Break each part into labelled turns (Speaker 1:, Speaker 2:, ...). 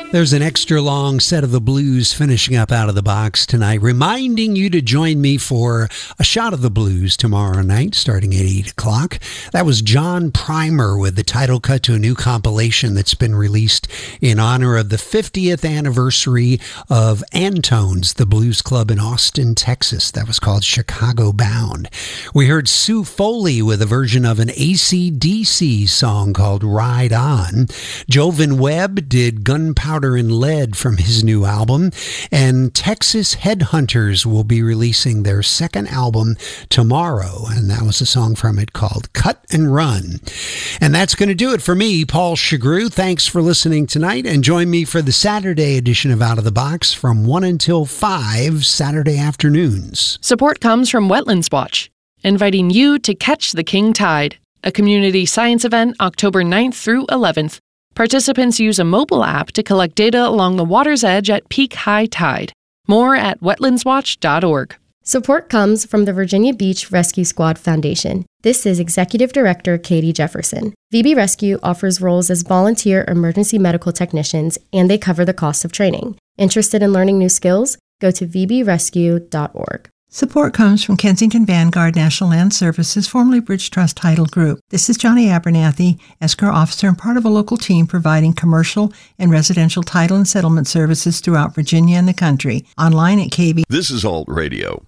Speaker 1: There's an extra long set of the blues finishing up out of the box tonight, reminding you to join me for a shot of the blues tomorrow night, starting at 8 o'clock. That was John Primer with the title cut to a new compilation that's been released in honor of the 50th anniversary of Antone's, the blues club in Austin, Texas. That was called Chicago Bound. We heard Sue Foley with a version of an AC/DC song called Ride On. Jovan Webb did Gunpowder and Lead from his new album, and Texas Headhunters will be releasing their second album tomorrow, and that was a song from it called Cut and Run. And that's going to do it for me, Paul Chagru. Thanks for listening tonight, and join me for the Saturday edition of Out of the Box from 1 until 5 Saturday afternoons.
Speaker 2: Support comes from Wetlands Watch, inviting you to catch the king tide, a community science event October 9th through 11th. Participants use a mobile app to collect data along the water's edge at peak high tide. More at wetlandswatch.org.
Speaker 3: Support comes from the Virginia Beach Rescue Squad Foundation. This is Executive Director Katie Jefferson. VB Rescue offers roles as volunteer emergency medical technicians, and they cover the cost of training. Interested in learning new skills? Go to vbrescue.org.
Speaker 4: Support comes from Kensington Vanguard National Land Services, formerly Bridge Trust Title Group. This is Johnny Abernathy, escrow officer and part of a local team providing commercial and residential title and settlement services throughout Virginia and the country. Online at KB.
Speaker 5: This is Alt Radio,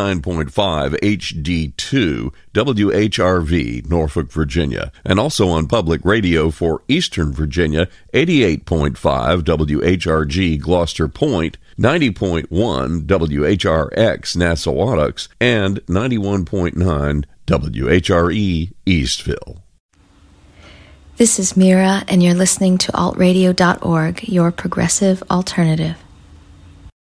Speaker 5: 89.5 HD2 WHRV, Norfolk, Virginia, and also on public radio for Eastern Virginia, 88.5 WHRG, Gloucester Point, 90.1 WHRX, Nassau-Wattocks, and 91.9 WHRE, Eastville.
Speaker 6: This is Mira, and you're listening to altradio.org, your progressive alternative.